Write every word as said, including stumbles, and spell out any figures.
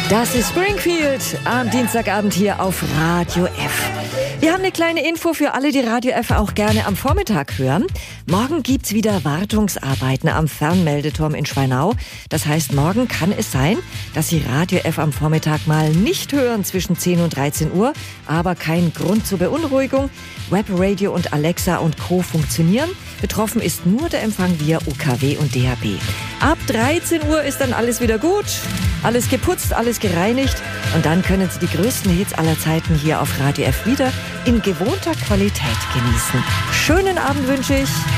Das ist Springfield am Dienstagabend hier auf Radio F. Wir haben eine kleine Info für alle, die Radio F auch gerne am Vormittag hören. Morgen gibt's wieder Wartungsarbeiten am Fernmeldeturm in Schweinau. Das heißt, morgen kann es sein, dass Sie Radio F am Vormittag mal nicht hören zwischen zehn und dreizehn Uhr. Aber kein Grund zur Beunruhigung. Webradio und Alexa und Co. funktionieren. Betroffen ist nur der Empfang via U K W und D A B. Ab dreizehn Uhr ist dann alles wieder gut. Alles geputzt, alles gereinigt. Und dann können Sie die größten Hits aller Zeiten hier auf Radio F wieder in gewohnter Qualität genießen. Schönen Abend wünsche ich.